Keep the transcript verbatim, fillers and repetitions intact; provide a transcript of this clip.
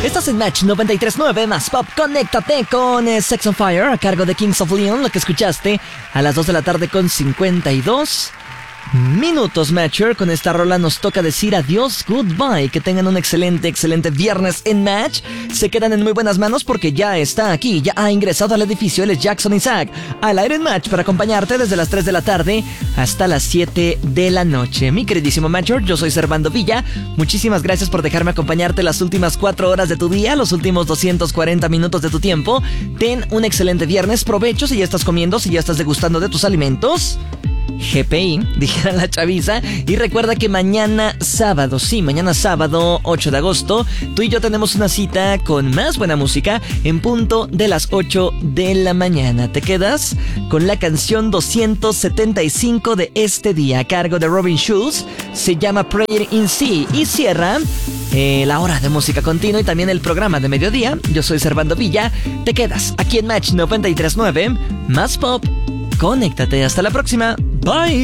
Estás en Match noventa y tres punto nueve más Pop. Conéctate con eh, Sex on Fire a cargo de Kings of Leon, lo que escuchaste a las dos de la tarde con cincuenta y dos minutos. Matcher, con esta rola nos toca decir adiós, goodbye. Que tengan un excelente, excelente viernes en Match. Se quedan en muy buenas manos porque ya está aquí, ya ha ingresado al edificio. Él es Jackson Isaac, al aire en Match para acompañarte desde las tres de la tarde hasta las siete de la noche. Mi queridísimo Matcher, yo soy Servando Villa. Muchísimas gracias por dejarme acompañarte las últimas cuatro horas de tu día, los últimos doscientos cuarenta minutos de tu tiempo. Ten un excelente viernes, provecho si ya estás comiendo, si ya estás degustando de tus alimentos. G P I, dijera la chaviza. Y recuerda que mañana sábado, sí, mañana sábado ocho de agosto, tú y yo tenemos una cita con más buena música en punto de las ocho de la mañana. Te quedas con la canción doscientos setenta y cinco de este día a cargo de Robin Schulz. Se llama Prayer in Sea y cierra eh, la hora de música continua y también el programa de mediodía. Yo soy Servando Villa. Te quedas aquí en Match noventa y tres punto nueve más Pop. Conéctate, hasta la próxima. Bye.